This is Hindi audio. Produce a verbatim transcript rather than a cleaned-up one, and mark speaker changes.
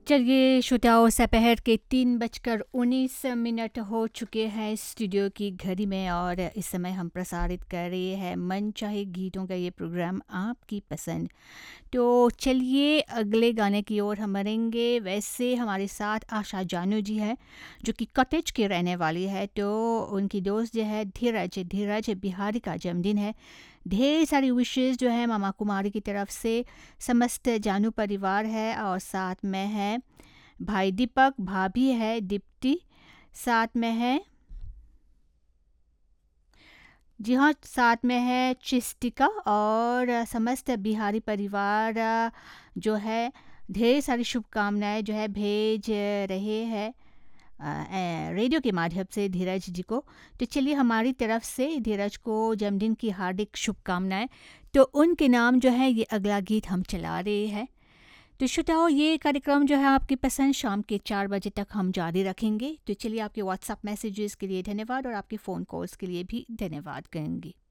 Speaker 1: चलिए श्रोताओं, दोपहर के तीन बजकर उन्नीस मिनट हो चुके हैं स्टूडियो की घड़ी में और इस समय हम प्रसारित कर रहे हैं मन चाहे गीतों का ये प्रोग्राम आपकी पसंद। तो चलिए अगले गाने की ओर हम बढ़ेंगे। वैसे हमारे साथ आशा जानू जी है जो कि कॉटेज की रहने वाली है। तो उनकी दोस्त जो है धीरज धीरज बिहारी का जन्मदिन है। ढेर सारी विशेष जो है मामा कुमारी की तरफ से समस्त जानू परिवार है और साथ में है भाई दीपक, भाभी है दीप्ति, साथ में है, जी हाँ, साथ में है चिस्टिका और समस्त बिहारी परिवार अ, जो है ढेर सारी शुभकामनाएं जो है भेज रहे हैं अ, ए, रेडियो के माध्यम से धीरज जी को। तो चलिए हमारी तरफ से धीरज को जन्मदिन की हार्दिक शुभकामनाएं। तो उनके नाम जो है ये अगला गीत हम चला रहे हैं। तो श्रोताओ, ये कार्यक्रम जो है आपकी पसंद शाम के चार बजे तक हम जारी रखेंगे। तो चलिए आपके व्हाट्सएप मैसेजेस के लिए धन्यवाद और आपके फ़ोन कॉल्स के लिए भी धन्यवाद करेंगे।